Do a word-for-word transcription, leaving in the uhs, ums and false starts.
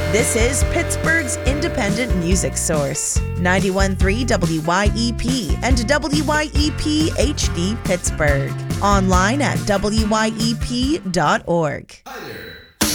This is Pittsburgh's independent music source, ninety-one point three W Y E P and W Y E P H D Pittsburgh. Online at W Y E P dot org.